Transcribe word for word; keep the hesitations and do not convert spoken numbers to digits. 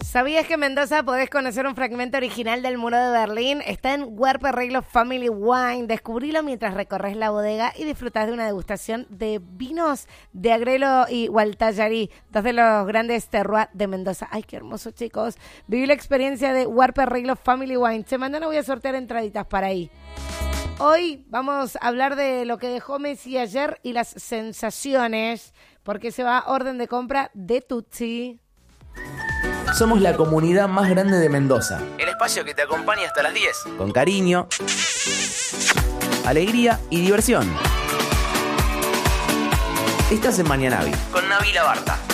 ¿Sabías que en Mendoza podés conocer un fragmento original del muro de Berlín? Está en Huerpe Reglo Family Wine. Descubrilo mientras recorres la bodega y disfrutás de una degustación de vinos de Agrelo y Gualtallarí, dos de los grandes terroirs de Mendoza. Ay, qué hermoso, chicos. Viví la experiencia de Huerpe Reglo Family Wine. Che, mañana voy a sortear entraditas para ahí. Hoy vamos a hablar de lo que dejó Messi ayer y las sensaciones, porque se va a orden de compra de Tutsi. Somos la comunidad más grande de Mendoza. El espacio que te acompaña hasta las diez. Con cariño, alegría y diversión. Estás en Mañanavi. Con Navi Labarta.